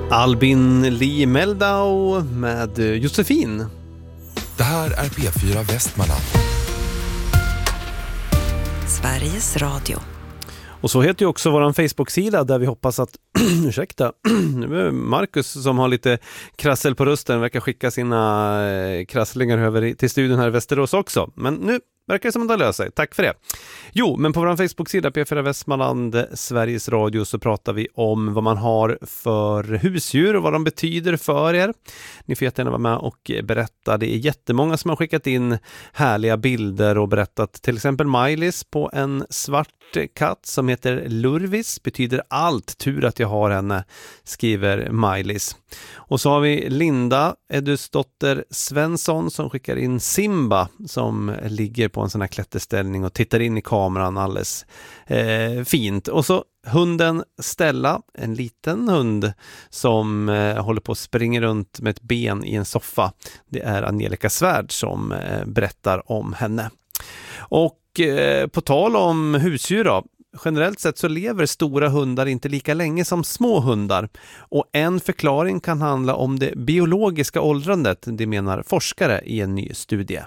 Albin Lee Meldau med Josefin. Det här är P4 Västmanland. Sveriges Radio. Och så heter ju också våran Facebook-sida där vi hoppas att, ursäkta, nu är Marcus som har lite krassel på rösten, verkar skicka sina krasslingar över till studion här i Västerås också. Men nu verkar det som att det löser sig. Tack för det. Jo, men på vår Facebook-sida P4 Västmanland, Sveriges Radio, så pratar vi om vad man har för husdjur och vad de betyder för er. Ni får jättegärna vara med och berätta. Det är jättemånga som har skickat in härliga bilder och berättat. Till exempel Maj-Lis på en svart katt som heter Lurvis. Betyder allt. Tur att jag har henne, skriver Maj-Lis. Och så har vi Linda, Edus dotter Svensson, som skickar in Simba som ligger på en sån här klätterställning och tittar in i kameran alldeles fint. Och så hunden Stella, en liten hund som håller på att springa runt med ett ben i en soffa. Det är Angelica Svärd som berättar om henne. Och på tal om husdjur då, generellt sett så lever stora hundar inte lika länge som små hundar. Och en förklaring kan handla om det biologiska åldrandet, det menar forskare i en ny studie.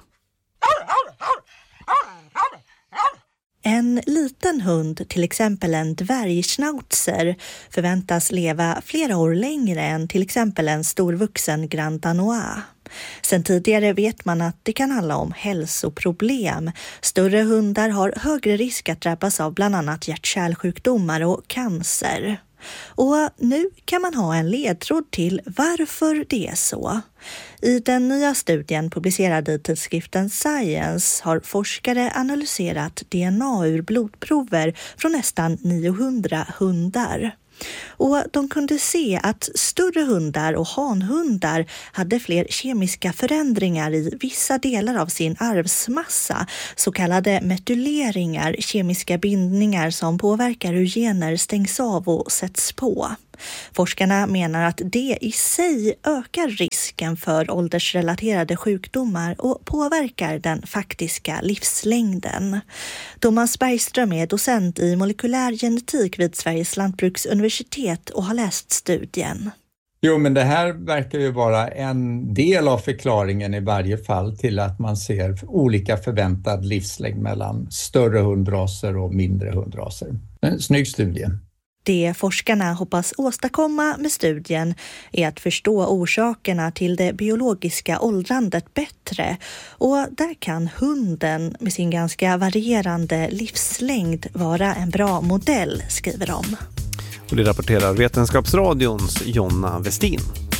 En liten hund, till exempel en dvärgschnauzer, förväntas leva flera år längre än till exempel en storvuxen Grand Danois. Sen tidigare vet man att det kan handla om hälsoproblem. Större hundar har högre risk att drabbas av bland annat hjärt-kärlsjukdomar och cancer. Och nu kan man ha en ledtråd till varför det är så. I den nya studien publicerad i tidskriften Science har forskare analyserat DNA ur blodprover från nästan 900 hundar. Och de kunde se att större hundar och hanhundar hade fler kemiska förändringar i vissa delar av sin arvsmassa, så kallade metyleringar, kemiska bindningar som påverkar hur gener stängs av och sätts på. Forskarna menar att det i sig ökar risken för åldersrelaterade sjukdomar och påverkar den faktiska livslängden. Thomas Bergström är docent i molekylär genetik vid Sveriges lantbruksuniversitet och har läst studien. Jo, men det här verkar ju vara en del av förklaringen i varje fall till att man ser olika förväntad livslängd mellan större hundraser och mindre hundraser. En snygg studie. Det forskarna hoppas åstadkomma med studien är att förstå orsakerna till det biologiska åldrandet bättre, och där kan hunden med sin ganska varierande livslängd vara en bra modell, skriver de. Och det rapporterar Vetenskapsradions Jonna Westin.